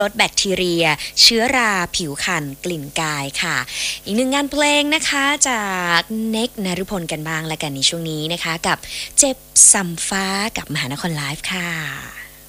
ลดแบคทีเรียเชื้อราผิวคันกลิ่นกายค่ะอีกหนึ่งงานเพลงนะคะจากเน็กนฤพลกันบ้างละกันในช่วงนี้นะคะกับเจ็บสัมฟ้ากับมหานครไลฟ์ค่ะ